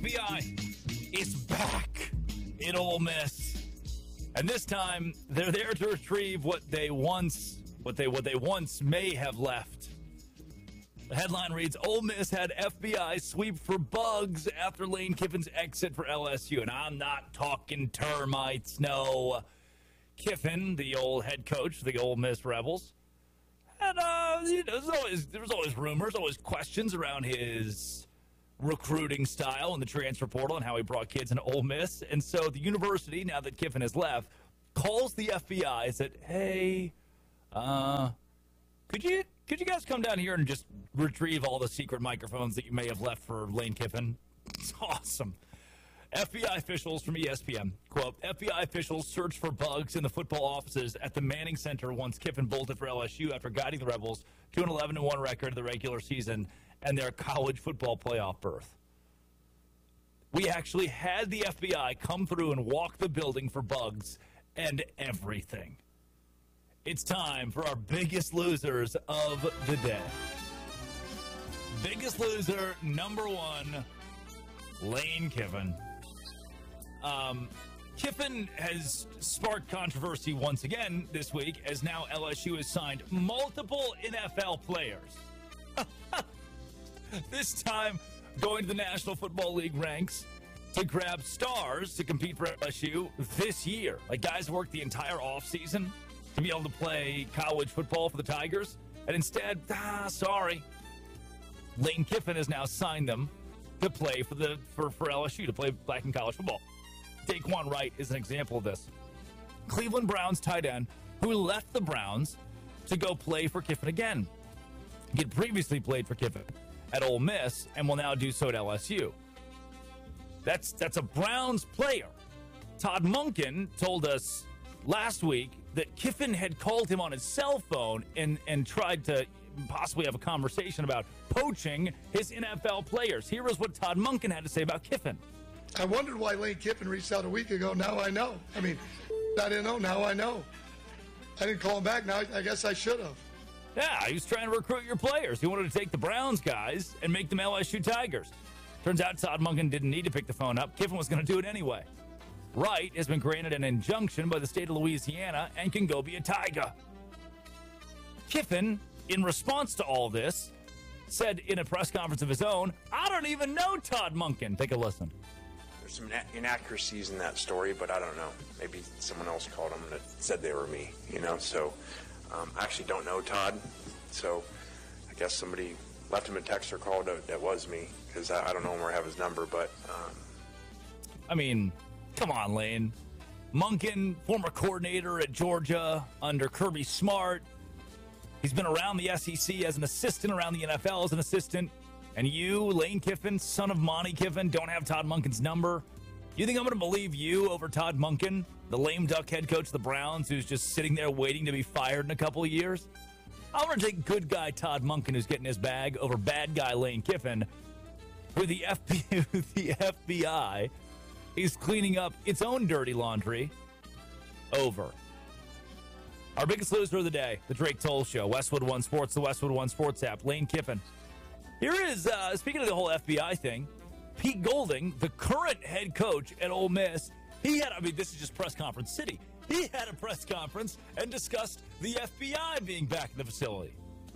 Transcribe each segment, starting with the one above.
FBI is back in Ole Miss, and this time they're there to retrieve what they once may have left. The headline reads, Ole Miss had FBI sweep for bugs after Lane Kiffin's exit for LSU. And I'm not talking termites, no. Kiffin, the old head coach of the Ole Miss Rebels, and there was always rumors, always questions around his recruiting style in the transfer portal and how he brought kids into Ole Miss. And so the university, now that Kiffin has left, calls the FBI and said, hey, could you guys come down here and just retrieve all the secret microphones that you may have left for Lane Kiffin? It's awesome. FBI officials from ESPN, quote, FBI officials searched for bugs in the football offices at the Manning Center once Kiffin bolted for LSU after guiding the Rebels to an 11-1 record of the regular season and their college football playoff berth. We actually had the FBI come through and walk the building for bugs and everything. It's time for our biggest losers of the day. Biggest loser, number one, Lane Kiffin. Kiffin has sparked controversy once again this week, as now LSU has signed multiple NFL players. This time, going to the National Football League ranks to grab stars to compete for LSU this year. Like, guys worked the entire offseason to be able to play college football for the Tigers, and instead, sorry, Lane Kiffin has now signed them to play for LSU, to play back in college football. Daquan Wright is an example of this. Cleveland Browns tight end who left the Browns to go play for Kiffin again. He had previously played for Kiffin at Ole Miss and will now do so at LSU. That's a Browns player. Todd Monken told us last week that Kiffin had called him on his cell phone and tried to possibly have a conversation about poaching his NFL players. Here is what Todd Monken had to say about Kiffin. I wondered why Lane Kiffin reached out a week ago. Now I know. I mean, I didn't know. Now I know. I didn't call him back. Now I guess I should have. Yeah, he was trying to recruit your players. He wanted to take the Browns guys and make them LSU Tigers. Turns out Todd Monken didn't need to pick the phone up. Kiffin was going to do it anyway. Wright has been granted an injunction by the state of Louisiana and can go be a Tiger. Kiffin, in response to all this, said in a press conference of his own, I don't even know Todd Monken. Take a listen. There's some inaccuracies in that story, but I don't know. Maybe someone else called them that said they were me, So I actually don't know Todd. So I guess somebody left him a text or called that was me, because I don't know him or have his number. But I mean, come on, Lane. Monken, former coordinator at Georgia under Kirby Smart. He's been around the SEC as an assistant, around the NFL as an assistant. And you, Lane Kiffin, son of Monty Kiffin, don't have Todd Monken's number. You think I'm going to believe you over Todd Monken, the lame duck head coach of the Browns, who's just sitting there waiting to be fired in a couple of years? I'm going to take good guy Todd Monken, who's getting his bag, over bad guy Lane Kiffin, who the FBI is cleaning up its own dirty laundry over. Our biggest loser of the day, the Drake Toll Show, Westwood One Sports, the Westwood One Sports app, Lane Kiffin. Here is, speaking of the whole FBI thing, Pete Golding, the current head coach at Ole Miss, this is just press conference city. He had a press conference and discussed the FBI being back in the facility.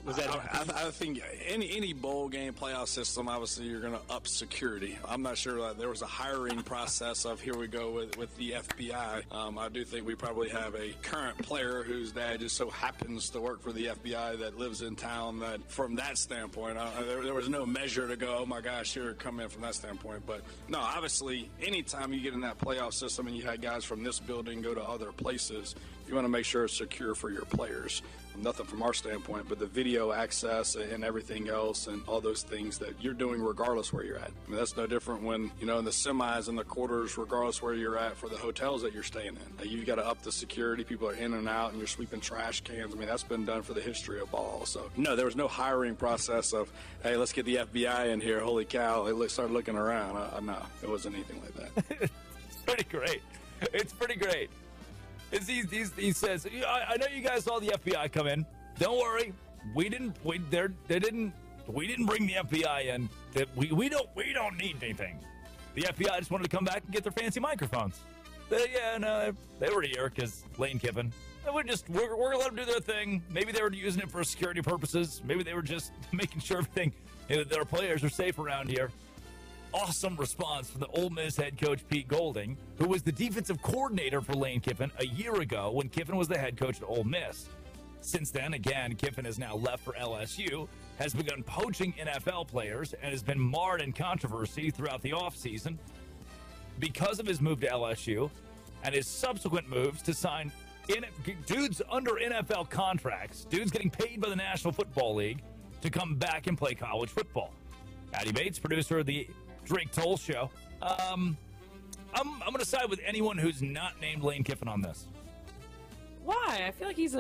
I think any bowl game playoff system, obviously you're going to up security. I'm not sure that there was a hiring process of here we go with the FBI. I do think we probably have a current player whose dad just so happens to work for the FBI that lives in town. That from that standpoint, there was no measure to go, oh my gosh, here come in from that standpoint. But no, obviously anytime you get in that playoff system and you had guys from this building go to other places, you want to make sure it's secure for your players. Nothing from our standpoint, but the video access and everything else and all those things that you're doing regardless where you're at. I mean, that's no different when, in the semis and the quarters, regardless where you're at for the hotels that you're staying in. You've got to up the security. People are in and out and you're sweeping trash cans. I mean, that's been done for the history of ball. So, no, there was no hiring process of, hey, let's get the FBI in here. Holy cow. Let's start looking around. No, it wasn't anything like that. It's pretty great. It's pretty great. He says, I know you guys saw the FBI come in. Don't worry, we didn't bring the FBI in. We don't need anything. The FBI just wanted to come back and get their fancy microphones. They were here because Lane Kiffin. We're going to let them do their thing. Maybe they were using it for security purposes. Maybe they were just making sure everything, their players are safe around here. Awesome response from the Ole Miss head coach Pete Golding, who was the defensive coordinator for Lane Kiffin a year ago when Kiffin was the head coach at Ole Miss. Since then, again, Kiffin has now left for LSU, has begun poaching NFL players, and has been marred in controversy throughout the offseason because of his move to LSU and his subsequent moves to sign dudes under NFL contracts, dudes getting paid by the National Football League to come back and play college football. Patty Bates, producer of the Drake Toll Show. I'm going to side with anyone who's not named Lane Kiffin on this. Why? I feel like he's